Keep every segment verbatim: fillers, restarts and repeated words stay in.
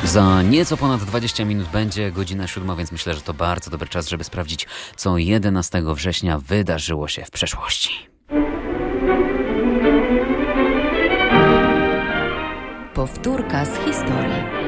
Za nieco ponad dwadzieścia minut będzie godzina siódma, więc myślę, że to bardzo dobry czas, żeby sprawdzić, co jedenastego września wydarzyło się w przeszłości. Powtórka z historii.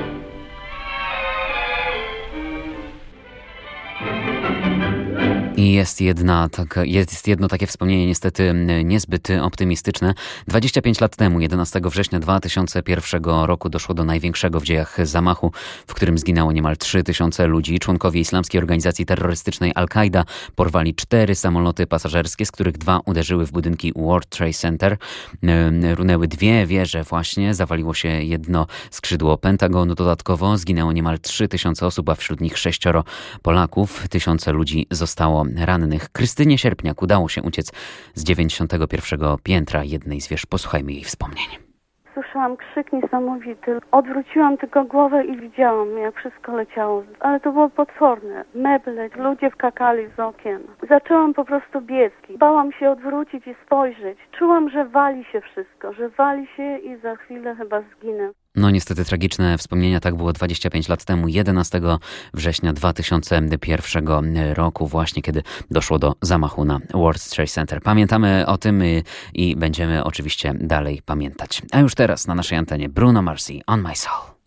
I jest, jedna, tak, jest jedno takie wspomnienie niestety niezbyt optymistyczne. dwadzieścia pięć lat temu, jedenastego września dwa tysiące pierwszego roku, doszło do największego w dziejach zamachu, w którym zginęło niemal trzy tysiące ludzi. Członkowie islamskiej organizacji terrorystycznej Al-Kaida porwali cztery samoloty pasażerskie, z których dwa uderzyły w budynki World Trade Center. Runęły dwie wieże właśnie, zawaliło się jedno skrzydło Pentagonu dodatkowo. Zginęło niemal trzy tysiące osób, a wśród nich sześcioro Polaków. Tysiące ludzi zostało rannych. Krystynie Sierpniak udało się uciec z dziewięćdziesiątego pierwszego piętra jednej z wież. Posłuchajmy jej wspomnień. Słyszałam krzyk niesamowity. Odwróciłam tylko głowę i widziałam, jak wszystko leciało. Ale to było potworne. Meble, ludzie wkakali z okien. Zaczęłam po prostu biec. Bałam się odwrócić i spojrzeć. Czułam, że wali się wszystko, że wali się i za chwilę chyba zginę. No niestety tragiczne wspomnienia, tak było dwadzieścia pięć lat temu, jedenastego września dwa tysiące pierwszego roku, właśnie kiedy doszło do zamachu na World Trade Center. Pamiętamy o tym i będziemy oczywiście dalej pamiętać. A już teraz na naszej antenie Bruno Mars, On My Soul.